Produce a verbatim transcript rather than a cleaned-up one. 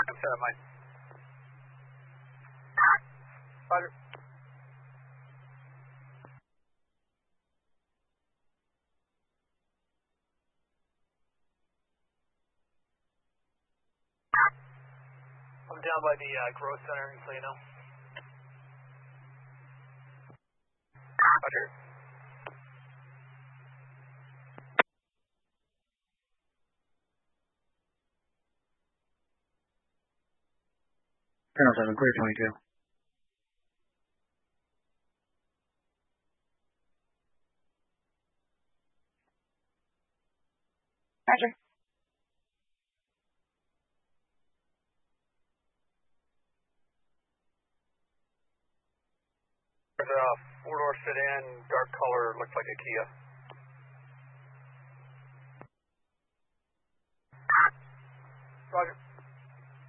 I'm set up mine. Roger. I'm down by the uh, growth center, so you know. Roger. Colonel seven, clear twenty-two. Roger. There's a four-door sedan, dark color, looks like a Kia. Roger.